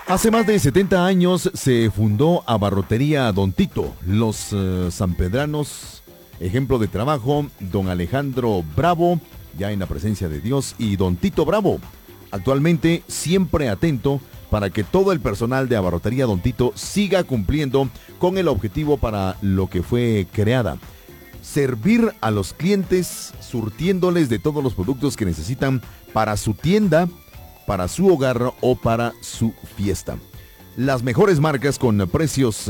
Hace más de 70 años se fundó Abarrotería Don Tito. Los sanpedranos, ejemplo de trabajo, don Alejandro Bravo, ya en la presencia de Dios, y don Tito Bravo, actualmente siempre atento para que todo el personal de Abarrotería Don Tito siga cumpliendo con el objetivo para lo que fue creada: servir a los clientes, surtiéndoles de todos los productos que necesitan para su tienda, para su hogar o para su fiesta. Las mejores marcas con precios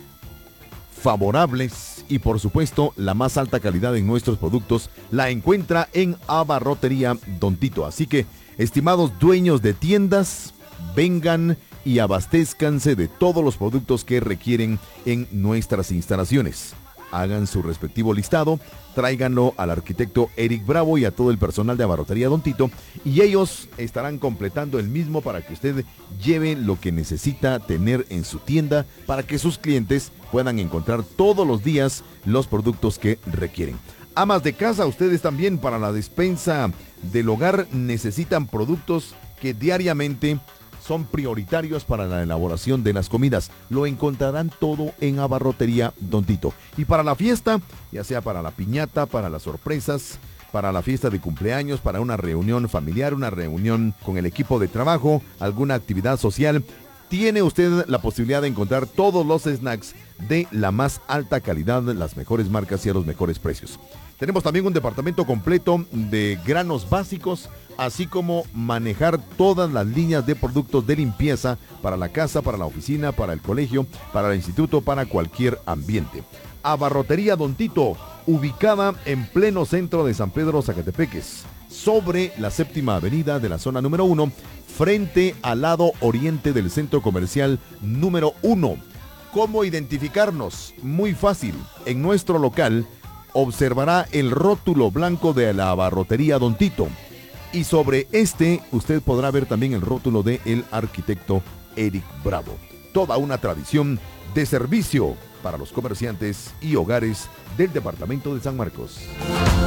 favorables y, por supuesto, la más alta calidad en nuestros productos la encuentra en Abarrotería Don Tito. Así que, estimados dueños de tiendas, vengan y abastezcanse de todos los productos que requieren en nuestras instalaciones. Hagan su respectivo listado, tráiganlo al arquitecto Eric Bravo y a todo el personal de Abarrotería Don Tito, y ellos estarán completando el mismo para que usted lleve lo que necesita tener en su tienda para que sus clientes puedan encontrar todos los días los productos que requieren. Amas de casa, ustedes también para la despensa del hogar necesitan productos que diariamente son prioritarios para la elaboración de las comidas. Lo encontrarán todo en Abarrotería Don Tito. Y para la fiesta, ya sea para la piñata, para las sorpresas, para la fiesta de cumpleaños, para una reunión familiar, una reunión con el equipo de trabajo, alguna actividad social, tiene usted la posibilidad de encontrar todos los snacks de la más alta calidad, las mejores marcas y a los mejores precios. Tenemos también un departamento completo de granos básicos, así como manejar todas las líneas de productos de limpieza para la casa, para la oficina, para el colegio, para el instituto, para cualquier ambiente. Abarrotería Don Tito, ubicada en pleno centro de San Pedro Zacatepeques, sobre la 7ª avenida de la zona número 1, frente al lado oriente del centro comercial número 1. ¿Cómo identificarnos? Muy fácil. En nuestro local observará el rótulo blanco de la Abarrotería Don Tito, y sobre este usted podrá ver también el rótulo de el arquitecto Eric Bravo. Toda una tradición de servicio para los comerciantes y hogares del departamento de San Marcos.